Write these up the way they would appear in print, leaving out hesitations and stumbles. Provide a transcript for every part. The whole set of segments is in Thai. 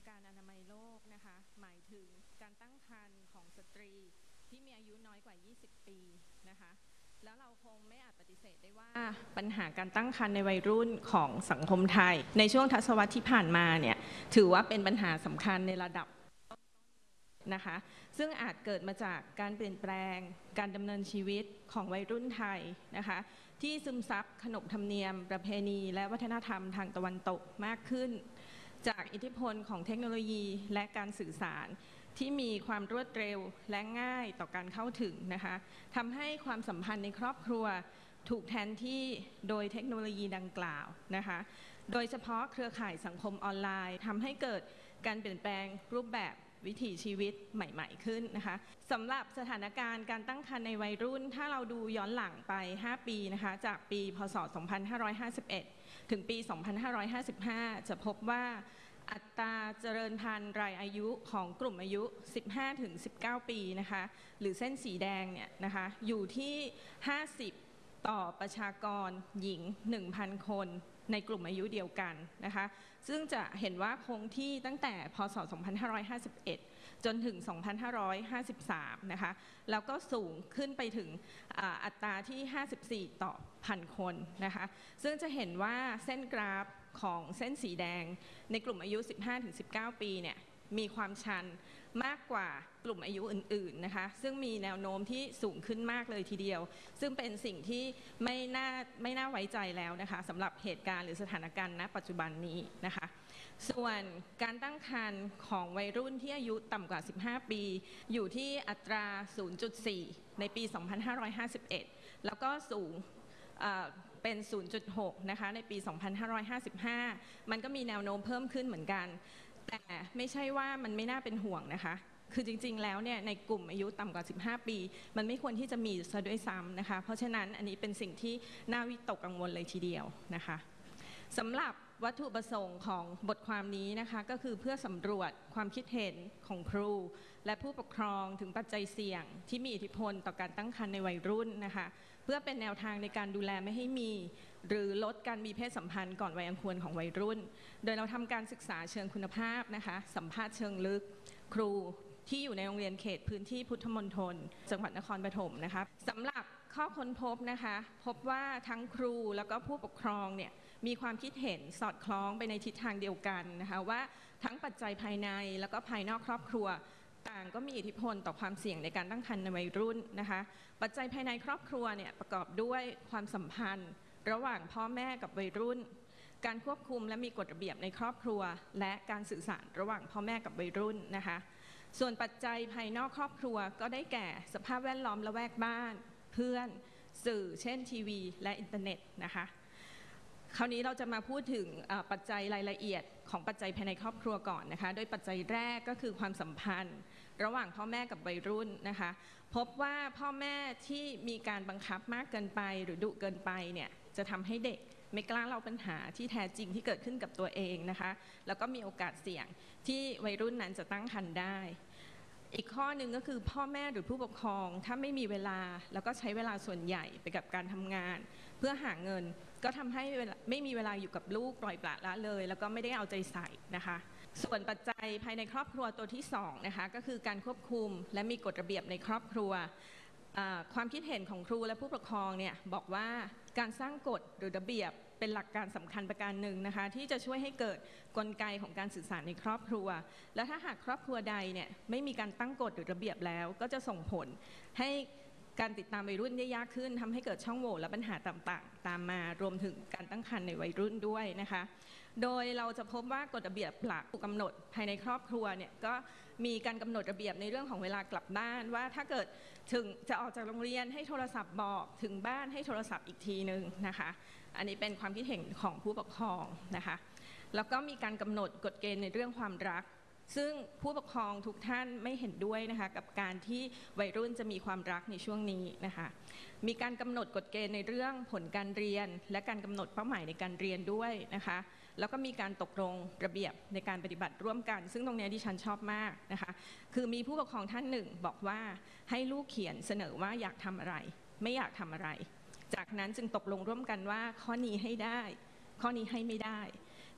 การอนามัยโลกนะคะหมายถึงการตั้งครรภ์ของสตรีที่มีอายุน้อยกว่า 20 ปีนะคะแล้วเราคงไม่อาจปฏิเสธได้ว่าปัญหาการตั้งครรภ์ในวัยรุ่นของสังคมไทยในช่วงทศวรรษที่ผ่านมาเนี่ยถือว่าเป็นปัญหาสำคัญในระดับนะคะซึ่งอาจเกิดมาจากการเปลี่ยนแปลงการดำเนินชีวิตของวัยรุ่นไทยนะคะที่ซึมซับขนบธรรมเนียมประเพณีและวัฒนธรรมทางตะวันตกมากขึ้นจากอิทธิพลของเทคโนโลยีและการสื่อสารที่มีความรวดเร็วและง่ายต่อการเข้าถึงนะคะทำให้ความสัมพันธ์ในครอบครัวถูกแทนที่โดยเทคโนโลยีดังกล่าวนะคะโดยเฉพาะเครือข่ายสังคมออนไลน์ทำให้เกิดการเปลี่ยนแปลงรูปแบบวิถีชีวิตใหม่ๆขึ้นนะคะสำหรับสถานการณ์การตั้งครรภ์ในวัยรุ่นถ้าเราดูย้อนหลังไป5ปีนะคะจากปีพ.ศ. 2551ถึงปี 2555จะพบว่าอัตราเจริญพันธุ์รายอายุของกลุ่มอายุ 15-19 ปีนะคะหรือเส้นสีแดงเนี่ยนะคะอยู่ที่50ต่อประชากรหญิง 1,000 คนในกลุ่มอายุเดียวกันนะคะซึ่งจะเห็นว่าคงที่ตั้งแต่พ.ศ. 2551จนถึง 2553นะคะแล้วก็สูงขึ้นไปถึงอัตราที่ 54 ต่อพันคนนะคะซึ่งจะเห็นว่าเส้นกราฟของเส้นสีแดงในกลุ่มอายุ 15-19 ปีเนี่ยมีความชันมากกว่ากลุ่มอายุอื่นๆนะคะซึ่งมีแนวโน้มที่สูงขึ้นมากเลยทีเดียวซึ่งเป็นสิ่งที่ไม่น่าไว้ใจแล้วนะคะสำหรับเหตุการณ์หรือสถานการณ์ณปัจจุบันนี้นะคะส่วนการตั้งครรภ์ของวัยรุ่นที่อายุต่ำกว่า 15 ปีอยู่ที่อัตรา 0.4 ในปี 2551แล้วก็สูงเป็น 0.6 นะคะในปี 2555มันก็มีแนวโน้มเพิ่มขึ้นเหมือนกันแต่ไม่ใช่ว่ามันไม่น่าเป็นห่วงนะคะคือจริงๆแล้วเนี่ยในกลุ่มอายุต่ำกว่า 15 ปีมันไม่ควรที่จะมีซะด้วยซ้ำนะคะเพราะฉะนั้นอันนี้เป็นสิ่งที่น่าวิตกกังวลเลยทีเดียวนะคะสำหรับวัตถุประสงค์ของบทความนี้นะคะก็คือเพื่อสำรวจความคิดเห็นของครูและผู้ปกครองถึงปัจจัยเสี่ยงที่มีอิทธิพลต่อการตั้งครรภ์ในวัยรุ่นนะคะเพื่อเป็นแนวทางในการดูแลไม่ให้มีหรือลดการมีเพศสัมพันธ์ก่อนวัยอันควรของวัยรุ่นโดยเราทำการศึกษาเชิงคุณภาพนะคะสัมภาษณ์เชิงลึกครูที่อยู่ในโรงเรียนเขตพื้นที่พุทธมณฑลจังหวัดนครปฐมนะคะสำหรับข้อค้นพบนะคะพบว่าทั้งครูแล้วก็ผู้ปกครองเนี่ยมีความคิดเห็นสอดคล้องไปในทิศทางเดียวกันนะคะว่าทั้งปัจจัยภายในแล้วก็ภายนอกครอบครัวต่างก็มีอิทธิพลต่อความเสี่ยงในการตั้งครรภ์ในวัยรุ่นนะคะปัจจัยภายในครอบครัวเนี่ยประกอบด้วยความสัมพันธ์ระหว่างพ่อแม่กับวัยรุ่นการควบคุมและมีกฎระเบียบในครอบครัวและการสื่อสารระหว่างพ่อแม่กับวัยรุ่นนะคะส่วนปัจจัยภายนอกครอบครัวก็ได้แก่สภาพแวดล้อมละแวกบ้านเพื่อนสื่อเช่นทีวีและอินเทอร์เน็ตนะคะคราวนี้เราจะมาพูดถึงปัจจัยรายละเอียดของปัจจัยภายในครอบครัวก่อนนะคะโดยปัจจัยแรกก็คือความสัมพันธ์ระหว่างพ่อแม่กับวัยรุ่นนะคะพบว่าพ่อแม่ที่มีการบังคับมากเกินไปหรือดุเกินไปเนี่ยจะทำให้เด็กไม่กล้าเล่าปัญหาที่แท้จริงที่เกิดขึ้นกับตัวเองนะคะแล้วก็มีโอกาสเสี่ยงที่วัยรุ่นนั้นจะตั้งครรภ์ได้อีกข้อหนึ่งก็คือพ่อแม่หรือผู้ปกครองถ้าไม่มีเวลาแล้วก็ใช้เวลาส่วนใหญ่ไปกับการทำงานเพื่อหาเงินก็ทำให้ไม่มีเวลาอยู่กับลูกปล่อยปละละเลยแล้วก็ไม่ได้เอาใจใส่นะคะส่วนปัจจัยภายในครอบครัวตัวที่2นะคะก็คือการควบคุมและมีกฎระเบียบในครอบครัวความคิดเห็นของครูและผู้ปกครองเนี่ยบอกว่าการสร้างกฎหรือระเบียบเป็นหลักการสำคัญประการหนึ่งนะคะที่จะช่วยให้เกิดกลไกของการสื่อสารในครอบครัวและถ้าหากครอบครัวใดเนี่ยไม่มีการตั้งกฎหรือระเบียบแล้วก็จะส่งผลให้การติดตามวัยรุ่นได้ยากขึ้นทำให้เกิดช่องโหว่และปัญหาต่างๆตามมารวมถึงการตั้งครรภ์ในวัยรุ่นด้วยนะคะโดยเราจะพบว่ากฎระเบียบหลักกำหนดภายในครอบครัวเนี่ยก็มีการกำหนดระเบียบในเรื่องของเวลากลับบ้านว่าถ้าเกิดถึงจะออกจากโรงเรียนให้โทรศัพท์บอกถึงบ้านให้โทรศัพท์อีกทีนึงนะคะอันนี้เป็นความคิดเห็นของผู้ปกครองนะคะแล้วก็มีการกำหนดกฎเกณฑ์ในเรื่องความรักซึ่งผู้ปกครองทุกท่านไม่เห็นด้วยนะคะกับการที่วัยรุ่นจะมีความรักในช่วงนี้นะคะมีการกำหนดกฎเกณฑ์ในเรื่องผลการเรียนและการกำหนดเป้าหมายในการเรียนด้วยนะคะแล้วก็มีการตกลงระเบียบในการปฏิบัติร่วมกันซึ่งตรงนี้ดิฉันชอบมากนะคะคือมีผู้ปกครองท่านหนึ่งบอกว่าให้ลูกเขียนเสนอว่าอยากทำอะไรไม่อยากทำอะไรจากนั้นจึงตกลงร่วมกันว่าข้อนี้ให้ได้ข้อนี้ให้ไม่ได้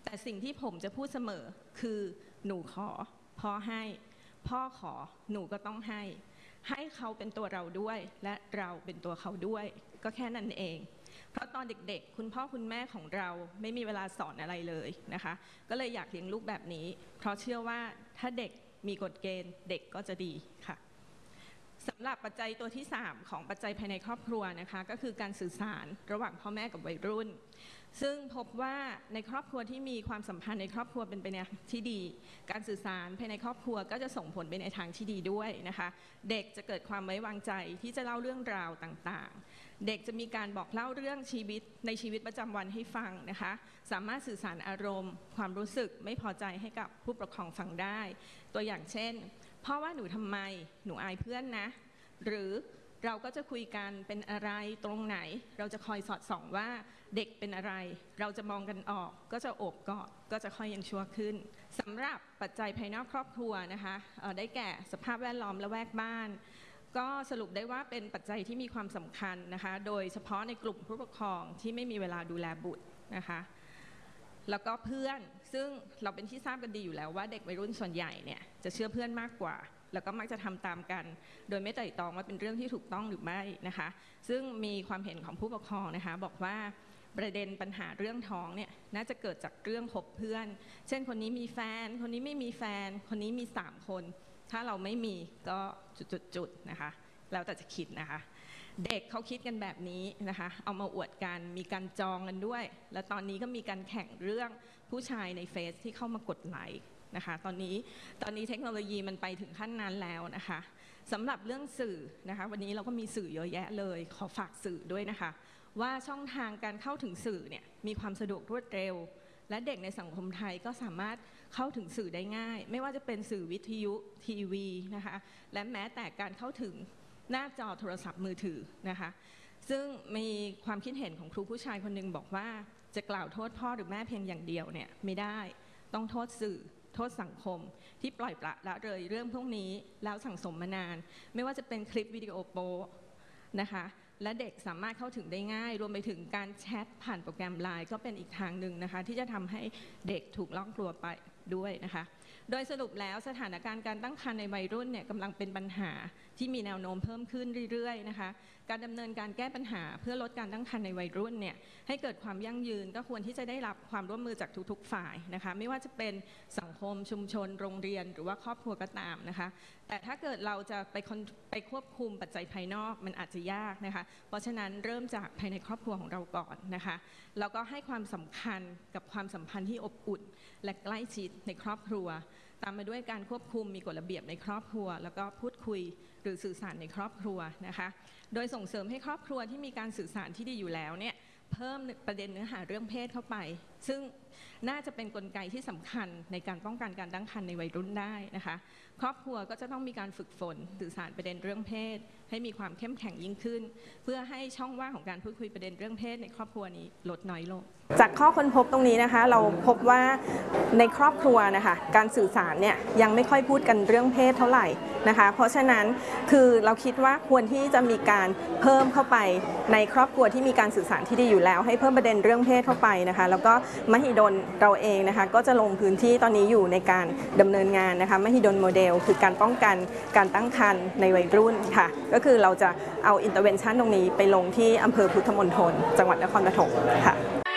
แต่สิ่งที่ผมจะพูดเสมอคือหนูขอพ่อให้พ่อขอหนูก็ต้องให้เขาเป็นตัวเราด้วยและเราเป็นตัวเขาด้วยก็แค่นั้นเองเพราะตอนเด็กๆคุณพ่อคุณแม่ของเราไม่มีเวลาสอนอะไรเลยนะคะก็เลยอยากเลี้ยงลูกแบบนี้เพราะเชื่อว่าถ้าเด็กมีกฎเกณฑ์เด็กก็จะดีค่ะสำหรับปัจจัยตัวที่3ของปัจจัยภายในครอบครัวนะคะก็คือการสื่อสารระหว่างพ่อแม่กับวัยรุ่นซึ่งพบว่าในครอบครัวที่มีความสัมพันธ์ในครอบครัวเป็นไปในทางที่ดีการสื่อสารภายในครอบครัวก็จะส่งผลไปในทางที่ดีด้วยนะคะเด็กจะเกิดความไว้วางใจที่จะเล่าเรื่องราวต่างๆเด็กจะมีการบอกเล่าเรื่องชีวิตในชีวิตประจำวันให้ฟังนะคะสามารถสื่อสารอารมณ์ความรู้สึกไม่พอใจให้กับผู้ปกครองฟังได้ตัวอย่างเช่นพ่อว่าหนูทำไมหนูอายเพื่อนนะหรือเราก็จะคุยกันเป็นอะไรตรงไหนเราจะคอยสอดส่องว่าเด็กเป็นอะไรเราจะมองกันออกก็จะโอบกอดก็จะค่อยยังชั่วขึ้นสำหรับปัจจัยภายนอกครอบครัวนะคะได้แก่สภาพแวดล้อมและแวกบ้านก็สรุปได้ว่าเป็นปัจจัยที่มีความสำคัญนะคะโดยเฉพาะในกลุ่มผู้ปกครองที่ไม่มีเวลาดูแลบุตรนะคะแล้วก็เพื่อนซึ่งเราเป็นที่ทราบกันดีอยู่แล้วว่าเด็กวัยรุ่นส่วนใหญ่เนี่ยจะเชื่อเพื่อนมากกว่าแล้วก็มักจะทำตามกันโดยไม่ไตร่ตรองว่าเป็นเรื่องที่ถูกต้องหรือไม่นะคะซึ่งมีความเห็นของผู้ปกครองนะคะบอกว่าประเด็นปัญหาเรื่องท้องเนี่ยน่าจะเกิดจากเรื่องคบเพื่อนเช่นคนนี้มีแฟนคนนี้ไม่มีแฟนคนนี้มี3คนถ้าเราไม่มีก็จุดๆนะคะแล้วแต่จะคิดนะคะเด็กเขาคิดกันแบบนี้นะคะเอามาอวดกันมีการจองกันด้วยและตอนนี้ก็มีการแข่งเรื่องผู้ชายในเฟซที่เข้ามากดไลค์นะคะตอนนี้เทคโนโลยีมันไปถึงขั้นนั้นแล้วนะคะสำหรับเรื่องสื่อนะคะวันนี้เราก็มีสื่อเยอะแยะเลยขอฝากสื่อด้วยนะคะว่าช่องทางการเข้าถึงสื่อเนี่ยมีความสะดวกรวดเร็วและเด็กในสังคมไทยก็สามารถเข้าถึงสื่อได้ง่ายไม่ว่าจะเป็นสื่อวิทยุทีวีนะคะและแม้แต่การเข้าถึงหน้าจอโทรศัพท์มือถือนะคะซึ่งมีความคิดเห็นของครูผู้ชายคนหนึ่งบอกว่าจะกล่าวโทษพ่อหรือแม่เพียงอย่างเดียวเนี่ยไม่ได้ต้องโทษสื่อโทษสังคมที่ปล่อยปละละเลยเรื่องพวกนี้แล้วสั่งสมมานานไม่ว่าจะเป็นคลิปวิดีโอโป๊นะคะและเด็กสามารถเข้าถึงได้ง่ายรวมไปถึงการแชทผ่านโปรแกรมไลน์ก็เป็นอีกทางหนึ่งนะคะที่จะทำให้เด็กถูกล่องลวงไปด้วยนะคะโดยสรุปแล้วสถานการณ์การตั้งครรภ์ในวัยรุ่นเนี่ยกำลังเป็นปัญหาที่มีแนวโน้มเพิ่มขึ้นเรื่อยๆนะคะการดำเนินการแก้ปัญหาเพื่อลดการตั้งครรภ์ในวัยรุ่นเนี่ยให้เกิดความยั่งยืนก็ควรที่จะได้รับความร่วมมือจากทุกๆฝ่ายนะคะไม่ว่าจะเป็นสังคมชุมชนโรงเรียนหรือว่าครอบครัวก็ตามนะคะแต่ถ้าเกิดเราจะไปควบคุมปัจจัยภายนอกมันอาจจะยากนะคะเพราะฉะนั้นเริ่มจากภายในครอบครัวของเราก่อนนะคะแล้วก็ให้ความสำคัญกับความสัมพันธ์ที่อบอุ่นและใกล้ชิดในครอบครัวตามมาด้วยการควบคุมมีกฎระเบียบในครอบครัวแล้วก็พูดคุยหรือสื่อสารในครอบครัวนะคะโดยส่งเสริมให้ครอบครัวที่มีการสื่อสารที่ดีอยู่แล้วเนี่ยเพิ่มประเด็นเนื้อหาเรื่องเพศเข้าไปซึ่งน่าจะเป็นกลไกที่สำคัญในการป้องกันการตั้งครรภ์ในวัยรุ่นได้นะคะครอบครัวก็จะต้องมีการฝึกฝนสื่อสารประเด็นเรื่องเพศให้มีความเข้มแข็งยิ่งขึ้นเพื่อให้ช่องว่างของการพูดคุยประเด็นเรื่องเพศในครอบครัวนี้ลดน้อยลงจากข้อค้นพบตรงนี้นะคะเราพบว่าในครอบครัวนะคะการสื่อสารเนี่ยยังไม่ค่อยพูดกันเรื่องเพศเท่าไหร่นะคะเพราะฉะนั้นคือเราคิดว่าควรที่จะมีการเพิ่มเข้าไปในครอบครัวที่มีการสื่อสารที่ดีอยู่แล้วให้เพิ่มประเด็นเรื่องเพศเข้าไปนะคะแล้วก็มหิดลเราเองนะคะก็จะลงพื้นที่ตอนนี้อยู่ในการดำเนินงานนะคะมหิดลโมเดลคือการป้องกันการตั้งครรภ์ในวัยรุ่นค่ะก็คือเราจะเอาอินเตอร์เวนชั่นตรงนี้ไปลงที่อำเภอพุทธมณฑลจังหวัดนครปฐมค่ะ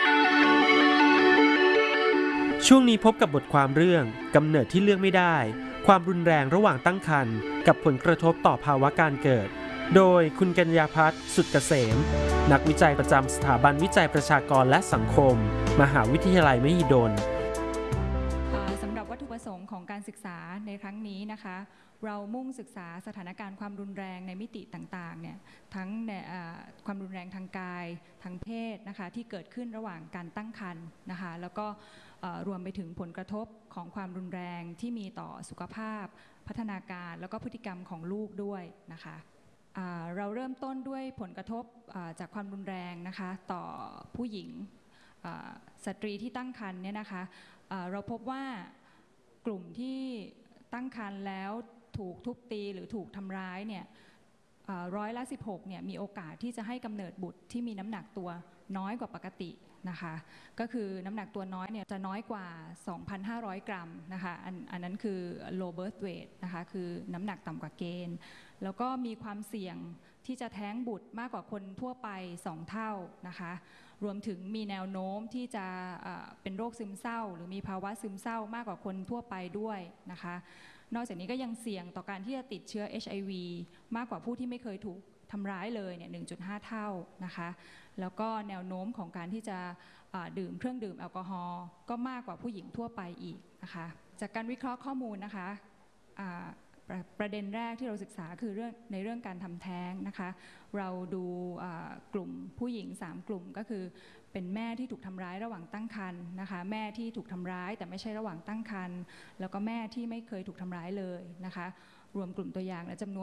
ช่วงนี้พบกับบทความเรื่องกำเนิดที่เลือกไม่ได้ความรุนแรงระหว่างตั้งครรภ์กับผลกระทบต่อภาวะการเกิดโดยคุณกัญญาภัทร สุดเกษมนักวิจัยประจำสถาบันวิจัยประชากรและสังคมมหาวิทยาลัยมหิดลสำหรับวัตถุประสงค์ของการศึกษาในครั้งนี้นะคะเรามุ่งศึกษาสถานการณ์ความรุนแรงในมิติต่างๆเนี่ยทั้งความรุนแรงทางกายทางเพศนะคะที่เกิดขึ้นระหว่างการตั้งครรภ์นะคะแล้วก็รวมไปถึงผลกระทบของความรุนแรงที่มีต่อสุขภาพพัฒนาการแล้วก็พฤติกรรมของลูกด้วยนะคะเราเริ่มต้นด้วยผลกระทบจากความรุนแรงนะคะต่อผู้หญิงสตรีที่ตั้งครรภ์เนี่ยนะคะเราพบว่ากลุ่มที่ตั้งครรภ์แล้วถูกทุบตีหรือถูกทำร้ายเนี่ย16%เนี่ยมีโอกาสที่จะให้กำเนิดบุตรที่มีน้ำหนักตัวน้อยกว่าปกตินะคะก็คือน้ำหนักตัวน้อยเนี่ยจะน้อยกว่า 2,500 กรัมนะคะอันนั้นคือ low birth weight นะคะคือน้ำหนักต่ำกว่าเกณฑ์แล้วก็มีความเสี่ยงที่จะแท้งบุตรมากกว่าคนทั่วไป2 เท่านะคะรวมถึงมีแนวโน้มที่จะเป็นโรคซึมเศร้าหรือมีภาวะซึมเศร้ามากกว่าคนทั่วไปด้วยนะคะนอกจากนี้ก็ยังเสี่ยงต่อการที่จะติดเชื้อ HIV มากกว่าผู้ที่ไม่เคยถูกทำร้ายเลยเนี่ย 1.5 เท่านะคะแล้วก็แนวโน้มของการที่จะดื่มเครื่องดื่มแอลกอฮอล์ก็มากกว่าผู้หญิงทั่วไปอีกนะคะจากการวิเคราะห์ข้อมูลนะคะประเด็นแรกที่เราศึกษาคือในเรื่องการทำแท้งนะคะเราดูกลุ่มผู้หญิง3กลุ่มก็คือเป็นแม่ที่ถูกทำร้ายระหว่างตั้งครรภ์นะคะแม่ที่ถูกทำร้ายแต่ไม่ใช่ระหว่างตั้งครรภ์แล้วก็แม่ที่ไม่เคยถูกทำร้ายเลยนะคะรวมกลุ่มตัวอย่างและจำนวน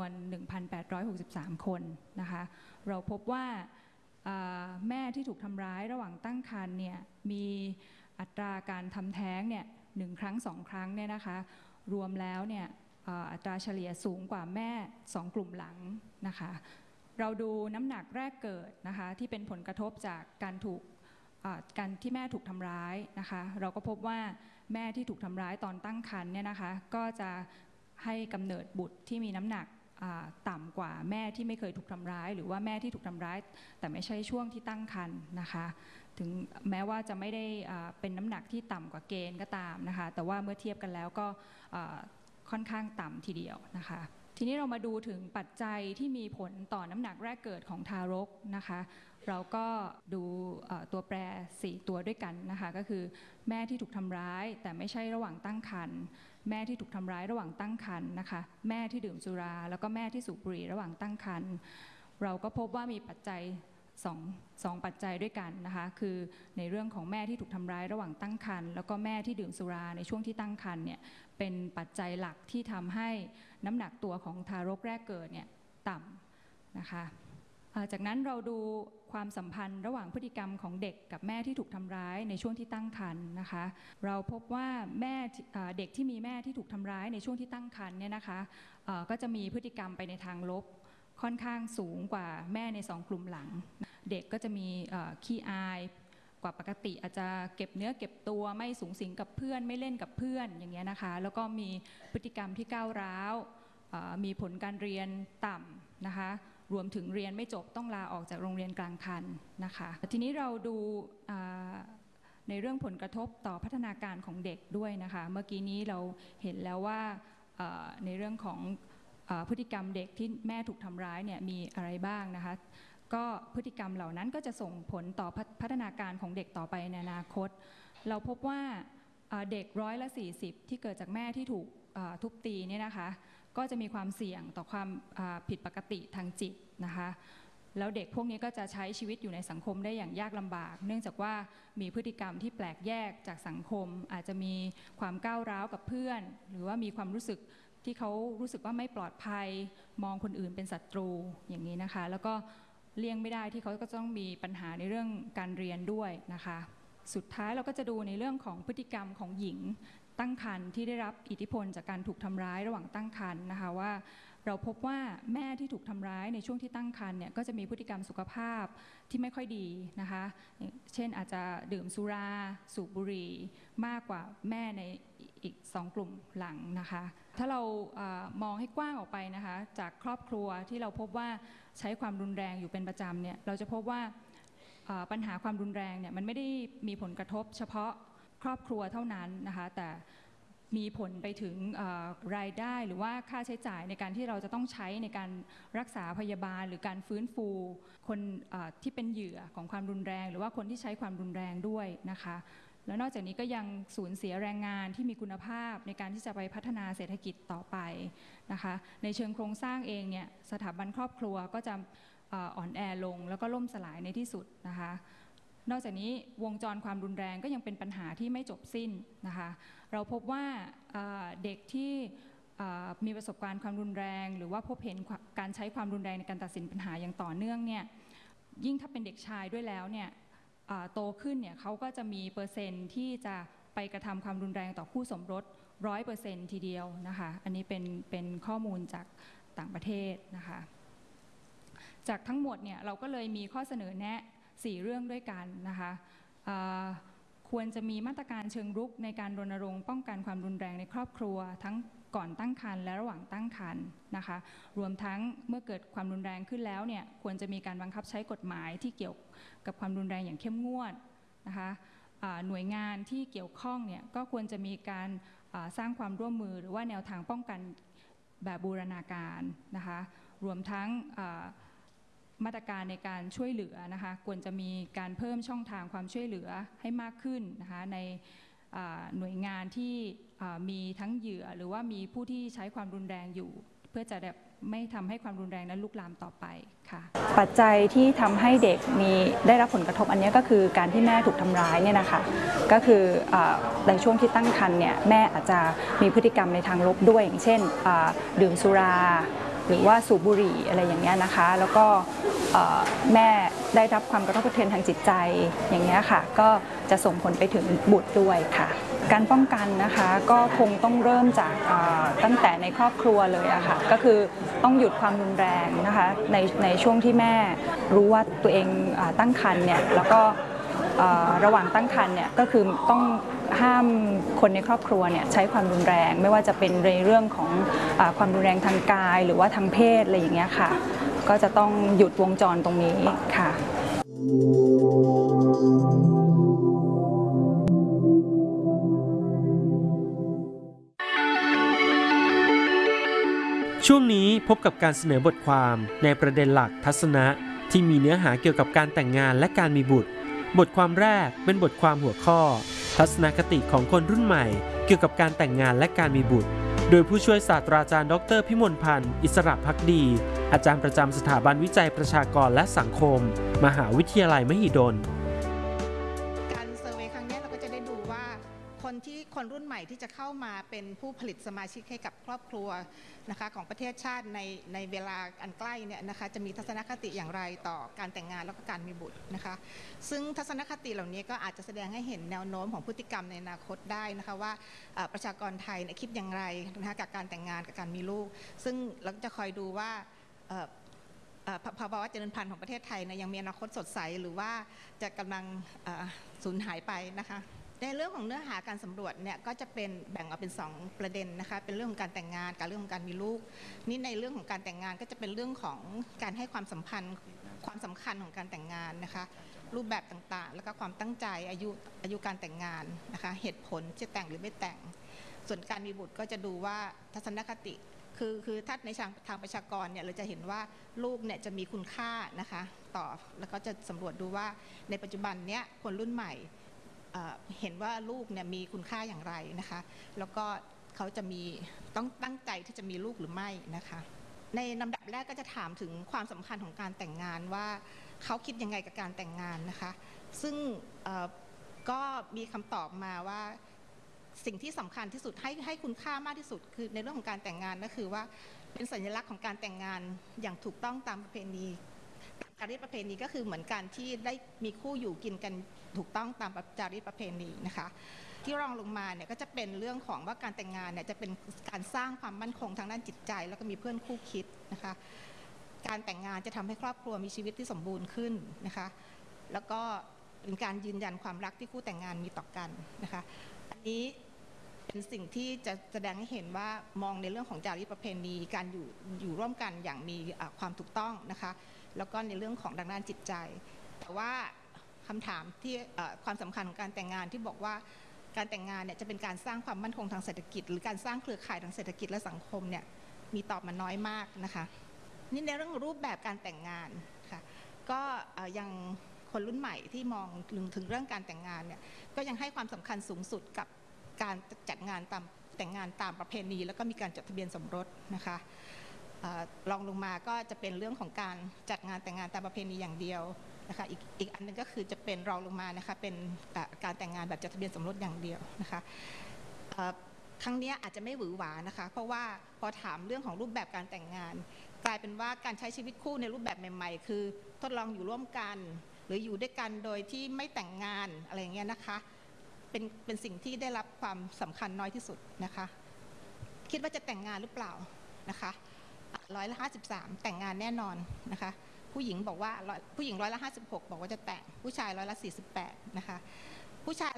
1,863 คนนะคะเราพบว่าแม่ที่ถูกทำร้ายระหว่างตั้งครรภ์เนี่ยมีอัตราการทำแท้งเนี่ย1 ครั้ง 2 ครั้งเนี่ยนะคะรวมแล้วเนี่ยอัตราเฉลี่ยสูงกว่าแม่2 กลุ่มหลังนะคะเราดูน้ำหนักแรกเกิดนะคะที่เป็นผลกระทบจากการที่แม่ถูกทำร้ายนะคะเราก็พบว่าแม่ที่ถูกทำร้ายตอนตั้งครรภ์เนี่ยนะคะก็จะให้กำเนิดบุตรที่มีน้ำหนักต่ำกว่าแม่ที่ไม่เคยถูกทำร้ายหรือว่าแม่ที่ถูกทำร้ายแต่ไม่ใช่ช่วงที่ตั้งครรภ์นะคะถึงแม้ว่าจะไม่ได้เป็นน้ำหนักที่ต่ำกว่าเกณฑ์ก็ตามนะคะแต่ว่าเมื่อเทียบกันแล้วก็ค่อนข้างต่ำทีเดียวนะคะทีนี้เรามาดูถึงปัจจัยที่มีผลต่อน้ำหนักแรกเกิดของทารกนะคะเราก็ดูตัวแปร4 ตัวด้วยกันนะคะก็คือแม่ที่ถูกทำร้ายแต่ไม่ใช่ระหว่างตั้งครรภ์แม่ที่ถูกทำร้ายระหว่างตั้งครรภ์นะคะแม่ที่ดื่มสุราแล้วก็แม่ที่สูบบุหรี่ระหว่างตั้งครรภ์เราก็พบว่ามีปัจจัยสองปัจจัยด้วยกันนะคะคือในเรื่องของแม่ที่ถูกทำร้ายระหว่างตั้งครรภ์แล้วก็แม่ที่ดื่มสุราในช่วงที่ตั้งครรภ์เนี่ยเป็นปัจจัยหลักที่ทำให้น้ำหนักตัวของทารกแรกเกิดเนี่ยต่ำนะคะจากนั้นเราดูความสัมพันธ์ระหว่างพฤติกรรมของเด็กกับแม่ที่ถูกทำร้ายในช่วงที่ตั้งครรภ์นะคะเราพบว่าเด็กที่มีแม่ที่ถูกทำร้ายในช่วงที่ตั้งครรภ์เนี่ยนะคะก็จะมีพฤติกรรมไปในทางลบค่อนข้างสูงกว่าแม่ใน2 กลุ่มหลังเด็กก็จะมีขี้อายกว่าปกติอาจจะเก็บเนื้อเก็บตัวไม่สูงสิงกับเพื่อนไม่เล่นกับเพื่อนอย่างเงี้ยนะคะแล้วก็มีพฤติกรรมที่ก้าวร้าวมีผลการเรียนต่ำนะคะรวมถึงเรียนไม่จบต้องลาออกจากโรงเรียนกลางคันนะคะทีนี้เราดูในเรื่องผลกระทบต่อพัฒนาการของเด็กด้วยนะคะเมื่อกี้นี้เราเห็นแล้วว่าในเรื่องของพฤติกรรมเด็กที่แม่ถูกทำร้ายเนี่ยมีอะไรบ้างนะคะก็พฤติกรรมเหล่านั้นก็จะส่งผลต่อพัฒนาการของเด็กต่อไปในอนาคตเราพบว่าเด็ก140ที่เกิดจากแม่ที่ถูกทุบตีเนี่ยนะคะก็จะมีความเสี่ยงต่อความผิดปกติทางจิตนะคะแล้วเด็กพวกนี้ก็จะใช้ชีวิตอยู่ในสังคมได้อย่างยากลำบากเนื่องจากว่ามีพฤติกรรมที่แปลกแยกจากสังคมอาจจะมีความก้าวร้าวกับเพื่อนหรือว่ามีความรู้สึกที่เขารู้สึกว่าไม่ปลอดภัยมองคนอื่นเป็นศัตรูอย่างนี้นะคะแล้วก็เลี่ยงไม่ได้ที่เขาก็ต้องมีปัญหาในเรื่องการเรียนด้วยนะคะสุดท้ายเราก็จะดูในเรื่องของพฤติกรรมของหญิงตั้งครรภ์ที่ได้รับอิทธิพลจากการถูกทำร้ายระหว่างตั้งครรภ์นะคะว่าเราพบว่าแม่ที่ถูกทำร้ายในช่วงที่ตั้งครรภ์เนี่ยก็จะมีพฤติกรรมสุขภาพที่ไม่ค่อยดีนะคะเช่นอาจจะดื่มสุราสูบบุหรี่มากกว่าแม่ในอีก2 กลุ่มหลังนะคะถ้าเรามองให้กว้างออกไปนะคะจากครอบครัวที่เราพบว่าใช้ความรุนแรงอยู่เป็นประจำเนี่ยเราจะพบว่าปัญหาความรุนแรงเนี่ยมันไม่ได้มีผลกระทบเฉพาะครอบครัวเท่านั้นนะคะแต่มีผลไปถึงรายได้หรือว่าค่าใช้จ่ายในการที่เราจะต้องใช้ในการรักษาพยาบาลหรือการฟื้นฟูคนที่เป็นเหยื่อของความรุนแรงหรือว่าคนที่ใช้ความรุนแรงด้วยนะคะแล้วนอกจากนี้ก็ยังสูญเสียแรงงานที่มีคุณภาพในการที่จะไปพัฒนาเศรษฐกิจต่อไปนะคะในเชิงโครงสร้างเองเนี่ยสถาบันครอบครัวก็จะอ่อนแอลงแล้วก็ล่มสลายในที่สุดนะคะนอกจากนี้วงจรความรุนแรงก็ยังเป็นปัญหาที่ไม่จบสิ้นนะคะเราพบว่าเด็กที่มีประสบการณ์ความรุนแรงหรือว่าพบเห็นการใช้ความรุนแรงในการตัดสินปัญหาอย่างต่อเนื่องเนี่ยยิ่งถ้าเป็นเด็กชายด้วยแล้วเนี่ยโตขึ้นเนี่ยเขาก็จะมีเปอร์เซ็นต์ที่จะไปกระทำความรุนแรงต่อคู่สมรส 100% ทีเดียวนะคะอันนี้เป็นข้อมูลจากต่างประเทศนะคะจากทั้งหมดเนี่ยเราก็เลยมีข้อเสนอแนะ4 เรื่องด้วยกันนะคะควรจะมีมาตรการเชิงรุกในการรณรงค์ป้องกันความรุนแรงในครอบครัวทั้งก่อนตั้งครรภ์และระหว่างตั้งครรภ์นะคะรวมทั้งเมื่อเกิดความรุนแรงขึ้นแล้วเนี่ยควรจะมีการบังคับใช้กฎหมายที่เกี่ยวกับความรุนแรงอย่างเข้มงวดนะคะหน่วยงานที่เกี่ยวข้องเนี่ยก็ควรจะมีการสร้างความร่วมมือหรือว่าแนวทางป้องกันแบบบูรณาการนะคะรวมทั้งมาตรการในการช่วยเหลือนะคะควรจะมีการเพิ่มช่องทางความช่วยเหลือให้มากขึ้นนะคะในหน่วยงานที่มีทั้งเหยื่อหรือว่ามีผู้ที่ใช้ความรุนแรงอยู่เพื่อจะไม่ทำให้ความรุนแรงนั้นลุกลามต่อไปค่ะปัจจัยที่ทำให้เด็กได้รับผลกระทบอันนี้ก็คือการที่แม่ถูกทำร้ายเนี่ยนะคะก็คือในช่วงที่ตั้งครรภ์เนี่ยแม่อาจจะมีพฤติกรรมในทางลบด้วยอย่างเช่นดื่มสุราหรือว่าสูบบุหรี่อะไรอย่างเงี้ยนะคะแล้วก็แม่ได้รับความกระทบกระเทือนทางจิตใจอย่างเงี้ยค่ะก็จะส่งผลไปถึงบุตรด้วยค่ะการป้องกันนะคะก็คงต้องเริ่มจากตั้งแต่ในครอบครัวเลยอะค่ะก็คือต้องหยุดความรุนแรงนะคะในช่วงที่แม่รู้ว่าตัวเองตั้งครรภ์เนี่ยแล้วก็ระหว่างตั้งครรภ์เนี่ยก็คือต้องห้ามคนในครอบครัวเนี่ยใช้ความรุนแรงไม่ว่าจะเป็นในเรื่องของความรุนแรงทางกายหรือว่าทางเพศอะไรอย่างเงี้ยค่ะก็จะต้องหยุดวงจรตรงนี้ค่ะช่วงนี้พบกับการเสนอบทความในประเด็นหลักทัศนะที่มีเนื้อหาเกี่ยวกับการแต่งงานและการมีบุตรบทความแรกเป็นบทความหัวข้อทัศนคติของคนรุ่นใหม่เกี่ยวกับการแต่งงานและการมีบุตรโดยผู้ช่วยศาสตราจารย์ดร.พิมลพันธ์อิสระภักดีอาจารย์ประจำสถาบันวิจัยประชากรและสังคมมหาวิทยาลัยมหิดลการเซอร์เวย์ครั้งนี้เราก็จะได้ดูว่าคนรุ่นใหม่ที่จะเข้ามาเป็นผู้ผลิตสมาชิกให้กับครอบครัวนะคะของประเทศชาติในเวลาอันใกล้เนี่ยนะคะจะมีทัศนคติอย่างไรต่อการแต่งงานแล้วก็การมีบุตรนะคะซึ่งทัศนคติเหล่านี้ก็อาจจะแสดงให้เห็นแนวโน้มของพฤติกรรมในอนาคตได้นะคะว่าประชากรไทยคิดอย่างไรนะคะกับการแต่งงานกับการมีลูกซึ่งเราจะคอยดูว่าภาวะเจริญพันธุ์ของประเทศไทยยังมีอนาคตสดใสหรือว่าจะกำลังสูญหายไปนะคะในเรื่องของเนื้อหาการสำรวจเนี่ยก็จะเป็นแบ่งออกเป็น2ประเด็นนะคะเป็นเรื่องของการแต่งงานกับเรื่องของการมีลูกนี่ในเรื่องของการแต่งงานก็จะเป็นเรื่องของการให้ความสำคัญของการแต่งงานนะคะรูปแบบต่างๆแล้วก็ความตั้งใจอายุการแต่งงานนะคะเหตุผลจะแต่งหรือไม่แต่งส่วนการมีบุตรก็จะดูว่าทัศนคติคือถ้าในทางประชากรเนี่ยเราจะเห็นว่าลูกเนี่ยจะมีคุณค่านะคะต่อแล้วก็จะสำรวจดูว่าในปัจจุบันเนี้ยคนรุ่นใหม่เห็นว่าลูกเนี่ยมีคุณค่าอย่างไรนะคะแล้วก็เขาจะต้องตั้งใจที่จะมีลูกหรือไม่นะคะในลำดับแรกก็จะถามถึงความสำคัญของการแต่งงานว่าเขาคิดยังไงกับการแต่งงานนะคะซึ่งก็มีคำตอบมาว่าสิ่งที่สำคัญที่สุดให้คุณค่ามากที่สุดคือในเรื่องของการแต่งงานก็คือว่าเป็นสัญลักษณ์ของการแต่งงานอย่างถูกต้องตามประเพณีจารีตประเพณีก็คือเหมือนการที่ได้มีคู่อยู่กินกันถูกต้องตามจารีตประเพณีนะคะที่รองลงมาเนี่ยก็จะเป็นเรื่องของว่าการแต่งงานเนี่ยจะเป็นการสร้างความมั่นคงทางด้านจิตใจแล้วก็มีเพื่อนคู่คิดนะคะการแต่งงานจะทำให้ครอบครัวมีชีวิตที่สมบูรณ์ขึ้นนะคะแล้วก็เป็นการยืนยันความรักที่คู่แต่งงานมีต่อกันนะคะอันนี้เป็นสิ่งที่จะแสดงให้เห็นว่ามองในเรื่องของจารีตประเพณีการอยู่ร่วมกันอย่างมีความถูกต้องนะคะแล้วก็ในเรื่องของทางด้านจิตใจแต่ว่าคำถามที่ความสำคัญของการแต่งงานที่บอกว่าการแต่งงานเนี่ยจะเป็นการสร้างความมั่นคงทางเศรษฐกิจหรือการสร้างเครือข่ายทางเศรษฐกิจและสังคมเนี่ยมีตอบมาน้อยมากนะคะนี่ในเรื่องรูปแบบการแต่งงานค่ะก็ยังคนรุ่นใหม่ที่มองถึงเรื่องการแต่งงานเนี่ยก็ยังให้ความสำคัญสูงสุดกับการจัดงานแต่งงานตามประเพณีแล้วก็มีการจดทะเบียนสมรสนะคะรองลงมาก็จะเป็นเรื่องของการจัดงานแต่งงานตามประเพณีอย่างเดียวนะคะอีกอันนึงก็คือจะเป็นรองลงมานะคะเป็นการแต่งงานแบบจดทะเบียนสมรสอย่างเดียวนะคะครั้งนี้อาจจะไม่หวือหวานะคะเพราะว่าพอถามเรื่องของรูปแบบการแต่งงานกลายเป็นว่าการใช้ชีวิตคู่ในรูปแบบใหม่ๆคือทดลองอยู่ร่วมกันหรืออยู่ด้วยกันโดยที่ไม่แต่งงานอะไรอย่างเงี้ยนะคะเป็นสิ่งที่ได้รับความสำคัญน้อยที่สุดนะคะคิดว่าจะแต่งงานหรือเปล่านะคะ153แต่งงานแน่นอนนะคะผู้หญิงบอกว่าผู้หญิง56%บอกว่าจะแต่งผู้ชาย48%นะคะผู้ชาย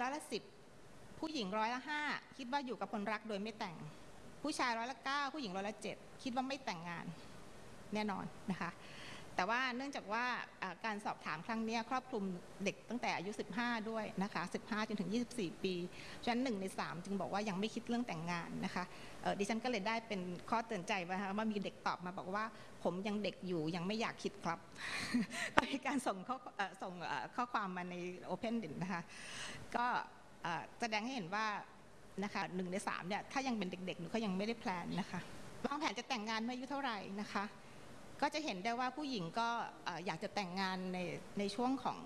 10%ผู้หญิง5%คิดว่าอยู่กับคนรักโดยไม่แต่งผู้ชาย9%ผู้หญิง7%คิดว่าไม่แต่งงานแน่นอนนะคะแต่ว่าเนื่องจากว่าการสอบถามครั้งนี้ครอบคลุมเด็กตั้งแต่อายุ15ด้วยนะคะ15จนถึง24 ปีฉะนั้น1 ใน 3จึงบอกว่ายังไม่คิดเรื่องแต่งงานนะคะดิฉันก็เลยได้เป็นข้อเตือนใจว่ามีเด็กตอบมาบอกว่าผมยังเด็กอยู่ยังไม่อยากคิดครับ ก็มีการส่งข้อความมาใน Open นะคะก็แสดงให้เห็นว่านะคะ1 ใน 3เนี่ยถ้ายังเป็นเด็กๆหนูก็ยังไม่ได้แพลนนะคะวางแผนจะแต่งงานเมื่ออายุเท่าไหร่นะคะก็จะเห็นได้ว่าผู้หญิงก็อยากจะแต่งงานในช่วงของ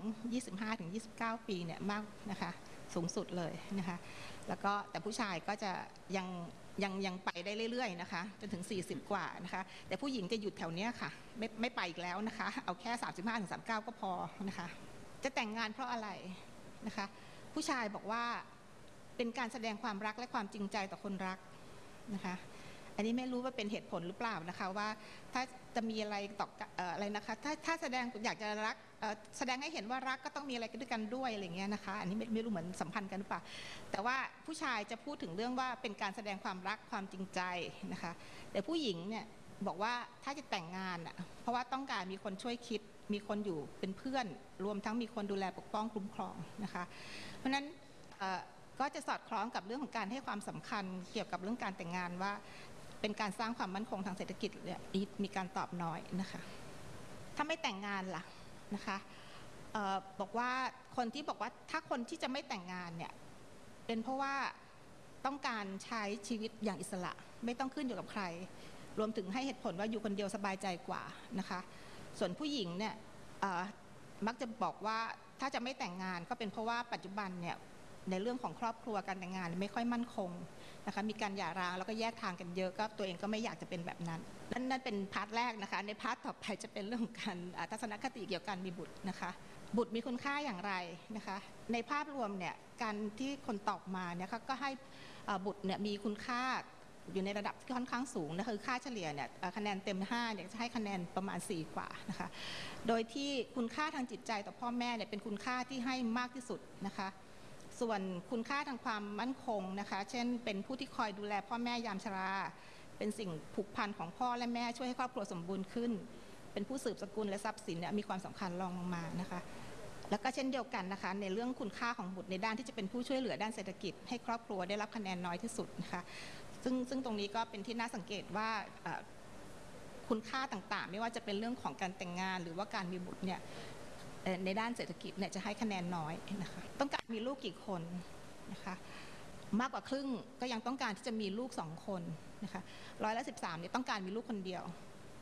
25-29 ปีเนี่ยมากนะคะสูงสุดเลยนะคะแล้วก็แต่ผู้ชายก็จะยังไปได้เรื่อยๆนะคะจนถึง40กว่านะคะแต่ผู้หญิงจะหยุดแถวเนี้ยค่ะไม่ไปอีกแล้วนะคะเอาแค่35-39ก็พอนะคะจะแต่งงานเพราะอะไรนะคะผู้ชายบอกว่าเป็นการแสดงความรักและความจริงใจต่อคนรักนะคะอันนี้ไม่รู้ว่าเป็นเหตุผลหรือเปล่านะคะว่าถ้าจะมีอะไรต่ออะไรนะคะถ้าแสดงอยากจะรักแสดงให้เห็นว่ารักก็ต้องมีอะไรกันด้วยกันด้วยอะไรเงี้ยนะคะอันนี้ไม่รู้เหมือนสัมพันธ์กันหรือเปล่าแต่ว่าผู้ชายจะพูดถึงเรื่องว่าเป็นการแสดงความรักความจริงใจนะคะแต่ผู้หญิงเนี่ยบอกว่าถ้าจะแต่งงานเพราะว่าต้องการมีคนช่วยคิดมีคนอยู่เป็นเพื่อนรวมทั้งมีคนดูแลปกป้องคุ้มครองนะคะเพราะฉะนั้นก็จะสอดคล้องกับเรื่องของการให้ความสำคัญเกี่ยวกับเรื่องการแต่งงานว่าเป็นการสร้างความมั่นคงทางเศรษฐกิจเนี่ยมีการตอบน้อยนะคะถ้าไม่แต่งงานล่ะนะคะบอกว่าคนที่บอกว่าถ้าคนที่จะไม่แต่งงานเนี่ยเป็นเพราะว่าต้องการใช้ชีวิตอย่างอิสระไม่ต้องขึ้นอยู่กับใครรวมถึงให้เหตุผลว่าอยู่คนเดียวสบายใจกว่านะคะส่วนผู้หญิงเนี่ยมักจะบอกว่าถ้าจะไม่แต่งงานก็เป็นเพราะว่าปัจจุบันเนี่ยในเรื่องของครอบครัวการแต่งงานไม่ค่อยมั่นคงนะคะมีการหย่าร้างแล้วก็แยกทางกันเยอะก็ตัวเองก็ไม่อยากจะเป็นแบบนั้นนั่นเป็นพาร์ทแรกนะคะในพาร์ทต่อไปจะเป็นเรื่องของการทัศนคติเกี่ยวกับการมีบุตรนะคะบุตรมีคุณค่าอย่างไรนะคะในภาพรวมเนี่ยการที่คนตอบมาเนี่ยก็ให้บุตรเนี่ยมีคุณค่าอยู่ในระดับที่ค่อนข้างสูงนะคือค่าเฉลี่ยเนี่ยคะแนนเต็ม5เนี่ยจะให้คะแนนประมาณ4กว่านะคะโดยที่คุณค่าทางจิตใจต่อพ่อแม่เนี่ยเป็นคุณค่าที่ให้มากที่สุดนะคะส่วนคุณค่าทางความมั่นคงนะคะเช่นเป็นผู้ที่คอยดูแลพ่อแม่ยามชราเป็นสิ่งผูกพันของพ่อและแม่ช่วยให้ครอบครัวสมบูรณ์ขึ้นเป็นผู้สืบสกุลและทรัพย์สินเนี่ยมีความสำคัญรองลงมานะคะแล้วก็เช่นเดียวกันนะคะในเรื่องคุณค่าของบุตรในด้านที่จะเป็นผู้ช่วยเหลือด้านเศรษฐกิจให้ครอบครัวได้รับคะแนนน้อยที่สุดนะคะซึ่งตรงนี้ก็เป็นที่น่าสังเกตว่าคุณค่าต่างๆไม่ว่าจะเป็นเรื่องของการแต่งงานหรือว่าการมีบุตรเนี่ยในด้านเศรษฐกิจเนี่ยจะให้คะแนนน้อยนะคะต้องการมีลูกกี่คนนะคะมากกว่าครึ่งก็ยังต้องการที่จะมีลูก2คนนะคะ13%เนี่ยต้องการมีลูกคนเดียว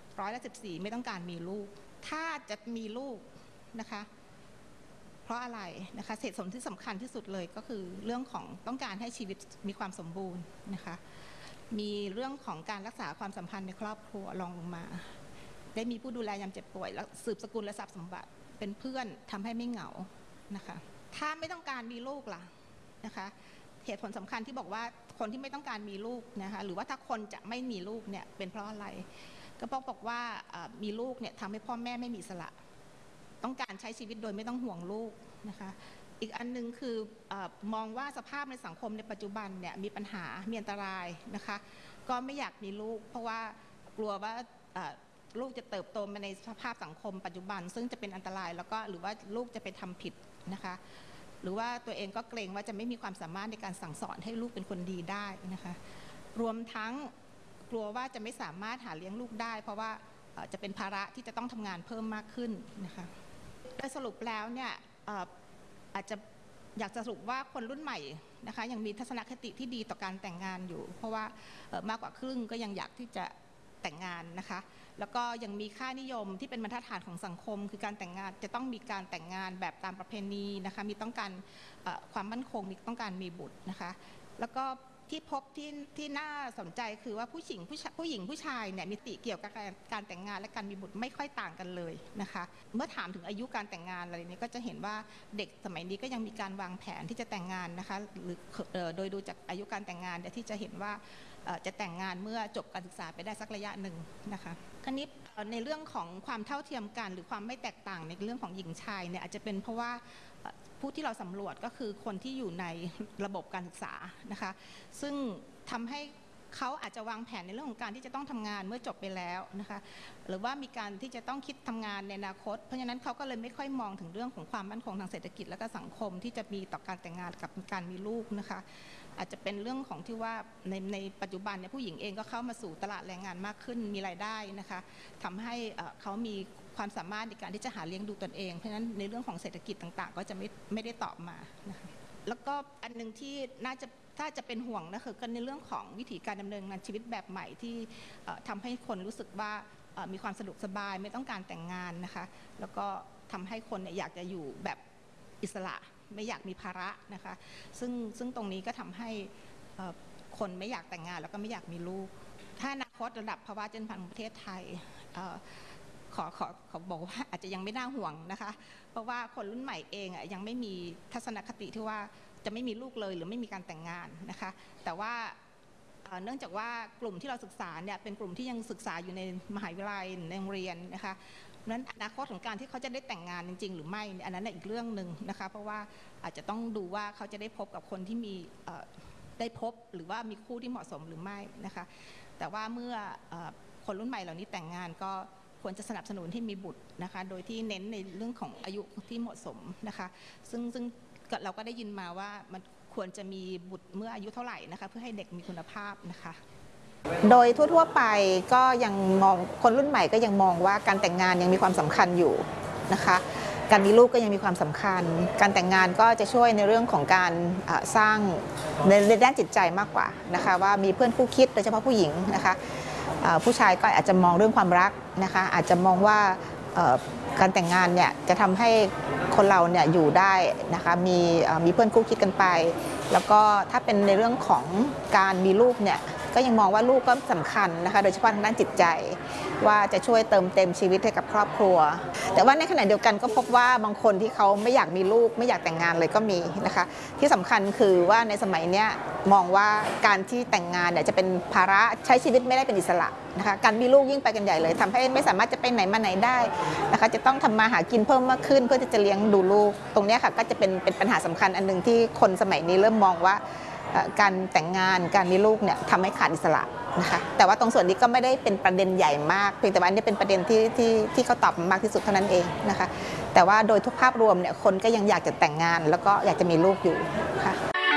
14%ไม่ต้องการมีลูกถ้าจะมีลูกนะคะเพราะอะไรนะคะเหตุผลที่สำคัญที่สุดเลยก็คือเรื่องของต้องการให้ชีวิตมีความสมบูรณ์นะคะมีเรื่องของการรักษาความสัมพันธ์ในครอบครัวรองลงมาได้มีผู้ดูแลยามเจ็บป่วยแล้วสืบสกุลและทรัพย์สมบัติเป็นเพื่อนทำให้ไม่เหงานะคะถ้าไม่ต้องการมีลูกล่ะนะคะเหตุผลสำคัญที่บอกว่าคนที่ไม่ต้องการมีลูกนะคะหรือว่าถ้าคนจะไม่มีลูกเนี่ยเป็นเพราะอะไรก็บอกว่ามีลูกเนี่ยทำให้พ่อแม่ไม่มีอิสระต้องการใช้ชีวิตโดยไม่ต้องห่วงลูกนะคะอีกอันนึงคือมองว่าสภาพในสังคมในปัจจุบันเนี่ยมีปัญหามีอันตรายนะคะก็ไม่อยากมีลูกเพราะว่ากลัวว่าลูกจะเติบโตมาในสภาพสังคมปัจจุบันซึ่งจะเป็นอันตรายแล้วก็หรือว่าลูกจะไปทำผิดนะคะหรือว่าตัวเองก็เกรงว่าจะไม่มีความสามารถในการสั่งสอนให้ลูกเป็นคนดีได้นะคะรวมทั้งกลัวว่าจะไม่สามารถหาเลี้ยงลูกได้เพราะว่าจะเป็นภาระที่จะต้องทำงานเพิ่มมากขึ้นนะคะโดยสรุปแล้วเนี่ยอาจจะอยากจะสรุปว่าคนรุ่นใหม่นะคะยังมีทัศนคติที่ดีต่อการแต่งงานอยู่เพราะว่ามากกว่าครึ่งก็ยังอยากที่จะแต่งงานนะคะแล้วก็ยังมีค่านิยมที่เป็นบรรทัดฐานของสังคมคือการแต่งงานจะต้องมีการแต่งงานแบบตามประเพณีนะคะมีต้องการความมั่นคงมีต้องการมีบุตรนะคะแล้วก็ที่พบที่น่าสนใจคือว่าผู้หญิงผู้ชายเนี่ยมิติเกี่ยวกับการแต่งงานและการมีบุตรไม่ค่อยต่างกันเลยนะคะเมื่อถามถึงอายุการแต่งงานอะไรนี้ก็จะเห็นว่าเด็กสมัยนี้ก็ยังมีการวางแผนที่จะแต่งงานนะคะหรือโดยดูจากอายุการแต่งงานเนี่ยที่จะเห็นว่าจะแต่งงานเมื่อจบการศึกษาไปได้สักระยะหนึ่งนะคะคราวนี้ในเรื่องของความเท่าเทียมกันหรือความไม่แตกต่างในเรื่องของหญิงชายเนี่ยอาจจะเป็นเพราะว่าผู้ที่เราสำรวจก็คือคนที่อยู่ในระบบการศึกษานะคะซึ่งทำให้เขาอาจจะวางแผนในเรื่องของการที่จะต้องทำงานเมื่อจบไปแล้วนะคะหรือว่ามีการที่จะต้องคิดทำงานในอนาคตเพราะฉะนั้นเขาก็เลยไม่ค่อยมองถึงเรื่องของความมั่นคงทางเศรษฐกิจและก็สังคมที่จะมีต่อการแต่งงานกับการมีลูกนะคะอาจจะเป็นเรื่องของที่ว่าในปัจจุบันเนี่ยผู้หญิงเองก็เข้ามาสู่ตลาดแรงงานมากขึ้นมีรายได้นะคะทำให้เขามีความสามารถในการที่จะหาเลี้ยงดูตนเองเพราะฉะนั้นในเรื่องของเศรษฐกิจต่างๆก็จะไม่ได้ตอบมานะคะแล้วก็อันนึงที่ถ้าจะเป็นห่วงนะคือในเรื่องของวิถีการดำเนินงานชีวิตแบบใหม่ที่ทำให้คนรู้สึกว่ามีความสะดวกสบายไม่ต้องการแต่งงานนะคะแล้วก็ทำให้คนอยากจะอยู่แบบอิสระไม่อยากมีภาระนะคะซึ่งตรงนี้ก็ทำให้คนไม่อยากแต่งงานแล้วก็ไม่อยากมีลูกถ้าอนาคตระดับภาวะเจริญพันธุ์ของประเทศไทยขอบอกว่าอาจจะยังไม่น่าห่วงนะคะเพราะว่าคนรุ่นใหม่เองยังไม่มีทัศนคติที่ว่าจะไม่มีลูกเลยหรือไม่มีการแต่งงานนะคะแต่ว่าเนื่องจากว่ากลุ่มที่เราศึกษาเนี่ยเป็นกลุ่มที่ยังศึกษาอยู่ในมหาวิทยาลัยในโรงเรียนนะคะนั้นอนาคตของการที่เขาจะได้แต่งงานจริงๆหรือไม่อันนั้นอีกเรื่องหนึ่งนะคะเพราะว่าอาจจะต้องดูว่าเขาจะได้พบกับคนที่มีได้พบหรือว่ามีคู่ที่เหมาะสมหรือไม่นะคะแต่ว่าเมื่อคนรุ่นใหม่เหล่านี้แต่งงานก็ควรจะสนับสนุนให้มีบุตรนะคะโดยที่เน้นในเรื่องของอายุที่เหมาะสมนะคะซึ่งเราก็ได้ยินมาว่ามันควรจะมีบุตรเมื่ออายุเท่าไหร่นะคะเพื่อให้เด็กมีคุณภาพนะคะโดยทั่วๆไปก็ยังมองคนรุ่นใหม่ก็ยังมองว่าการแต่งงานยังมีความสำคัญอยู่นะคะการมีลูกก็ยังมีความสำคัญการแต่งงานก็จะช่วยในเรื่องของการสร้างในด้านจิตใจมากกว่านะคะว่ามีเพื่อนคู่คิดโดยเฉพาะผู้หญิงนะคะผู้ชายก็อาจจะมองเรื่องความรักนะคะอาจจะมองว่าการแต่งงานเนี่ยจะทำให้คนเราเนี่ยอยู่ได้นะคะมีเพื่อนคู่คิดกันไปแล้วก็ถ้าเป็นในเรื่องของการมีลูกเนี่ยก็ยังมองว่าลูกก็สำคัญนะคะโดยเฉพาะทางด้านจิตใจว่าจะช่วยเติมเต็มชีวิตให้กับครอบครัวแต่ว่าในขณะเดียวกันก็พบว่าบางคนที่เขาไม่อยากมีลูกไม่อยากแต่งงานเลยก็มีนะคะที่สำคัญคือว่าในสมัยนี้มองว่าการที่แต่งงานเนี่ยจะเป็นภาระใช้ชีวิตไม่ได้เป็นอิสระนะคะการมีลูกยิ่งไปกันใหญ่เลยทำให้ไม่สามารถจะไปไหนมาไหนได้นะคะจะต้องทำมาหากินเพิ่มมากขึ้นเพื่อที่จะเลี้ยงดูลูกตรงนี้ค่ะก็จะเป็นปัญหาสำคัญอันนึงที่คนสมัยนี้เริ่มมองว่าการแต่งงานการมีลูกเนี่ยทำให้ขาดอิสระนะคะแต่ว่าตรงส่วนนี้ก็ไม่ได้เป็นประเด็นใหญ่มากเพียงแต่ว่าอันนี้เป็นประเด็นที่เขาตอบมากที่สุดเท่านั้นเองนะคะแต่ว่าโดยทุกภาพรวมเนี่ยคนก็ยังอยากจะแต่งงานแล้วก็อยากจะมีลูกอยู่ค่ะ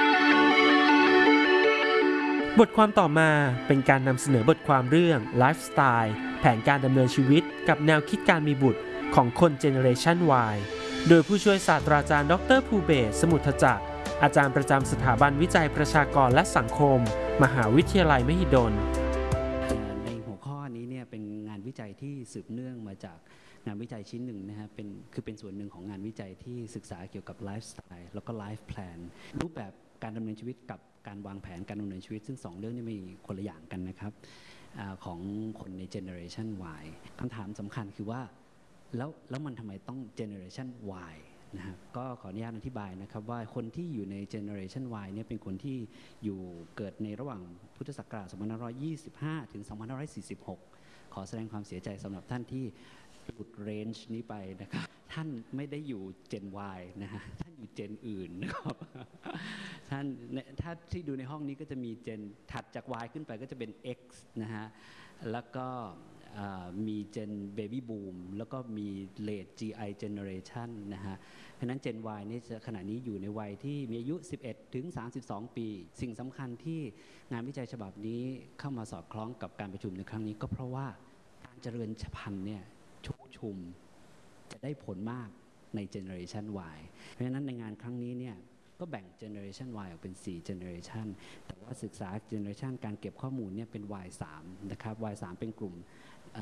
บทความต่อมาเป็นการนำเสนอบทความเรื่องไลฟ์สไตล์แผนการดำเนินชีวิตกับแนวคิดการมีบุตรของคนเจเนอเรชัน Y โดยผู้ช่วยศาสตราจารย์ดร.ภูเบศร สมุทรจักรอาจารย์ประจำสถาบันวิจัยประชากรและสังคมมหาวิทยาลัยมหิดลในหัวข้อนี้เนี่ยเป็นงานวิจัยที่สืบเนื่องมาจากงานวิจัยชิ้นหนึ่งนะฮะเป็นส่วนหนึ่งของงานวิจัยที่ศึกษาเกี่ยวกับไลฟ์สไตล์แล้วก็ไลฟ์แพลนรูปแบบการดำเนินชีวิตกับการวางแผนการดำเนินชีวิตซึ่ง2เรื่องนี้มีคนละอย่างกันนะครับของคนในเจเนอเรชัน Y คำถามสำคัญคือว่าแล้วมันทำไมต้องเจเนอเรชัน Yนะครับก็ขออนุญาตอธิบายนะครับว่าคนที่อยู่ใน Generation Y เนี่ยเป็นคนที่อยู่เกิดในระหว่างพุทธศักราช 2525 ถึง 2546 ขอแสดงความเสียใจสำหรับท่านที่หลุดเรนจ์นี้ไปนะครับท่านไม่ได้อยู่ Gen Y นะฮะท่านอยู่ Gen อื่นนะครับท่านถ้าที่ดูในห้องนี้ก็จะมี Gen ถัดจาก Y ขึ้นไปก็จะเป็น X นะฮะแล้วก็มีเจน Baby Boom แล้วก็มี Late GI Generation นะฮะเพราะนั้น Gen Y นี่ขณะนี้อยู่ในวัยที่มีอายุ 11 ถึง 32 ปี สิ่งสำคัญที่งานวิจัยฉบับนี้เข้ามาสอดคล้องกับการประชุมในครั้งนี้ก็เพราะว่าการเจริญพันธุ์เนี่ยชุมจะได้ผลมากใน Generation Y เพราะฉะนั้นในงานครั้งนี้เนี่ยก็แบ่ง Generation Y ออกเป็น 4 Generation แต่ว่าศึกษา Generation การเก็บข้อมูลเนี่ยเป็น Y3 นะครับ Y3 เป็นกลุ่ม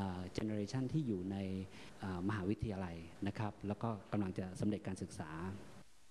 generation ที่อยู่ในมหาวิทยาลัยนะครับแล้วก็กำลังจะสำเร็จการศึกษา